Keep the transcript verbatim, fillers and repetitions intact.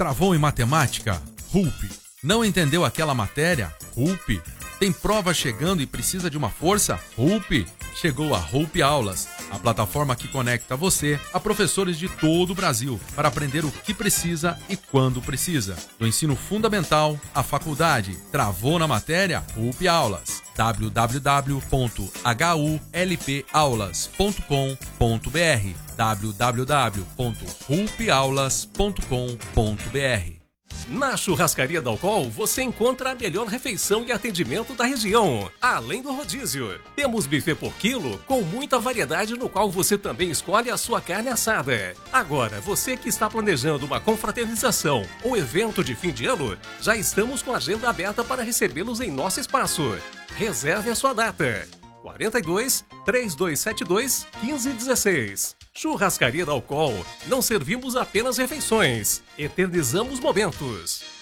Travou em matemática? R U P. Não entendeu aquela matéria? R U P. Tem prova chegando e precisa de uma força? R U P. Chegou a R U P Aulas, a plataforma que conecta você a professores de todo o Brasil para aprender o que precisa e quando precisa. Do ensino fundamental à faculdade. Travou na matéria? R U P Aulas. w w w ponto hulp aulas ponto com ponto b r w w w ponto hulp aulas ponto com ponto b r. Na Churrascaria Dalcol, você encontra a melhor refeição e atendimento da região, além do rodízio. Temos buffet por quilo, com muita variedade, no qual você também escolhe a sua carne assada. Agora, você que está planejando uma confraternização ou evento de fim de ano, já estamos com a agenda aberta para recebê-los em nosso espaço. Reserve a sua data. quarenta e dois, três dois sete dois, quinze dezesseis. Churrascaria Dalcol. Não servimos apenas refeições, eternizamos momentos.